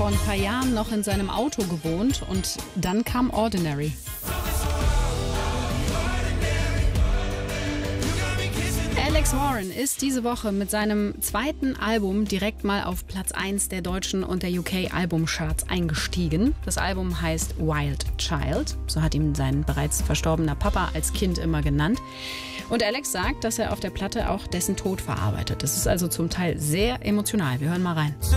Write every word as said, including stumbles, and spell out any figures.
vor ein paar Jahren noch in seinem Auto gewohnt und dann kam Ordinary. Alex Warren ist diese Woche mit seinem zweiten Album direkt mal auf Platz eins der deutschen und der U K-Albumcharts eingestiegen. Das Album heißt Wild Child, so hat ihn sein bereits verstorbener Papa als Kind immer genannt. Und Alex sagt, dass er auf der Platte auch dessen Tod verarbeitet. Das ist also zum Teil sehr emotional. Wir hören mal rein.